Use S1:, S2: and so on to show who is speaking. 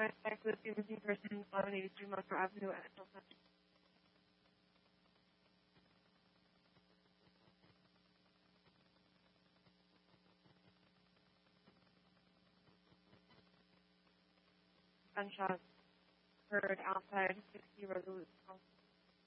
S1: suspect with the missing person, 1183 Monroe Avenue at Hilltop. Gunshots heard outside 60 Resolute.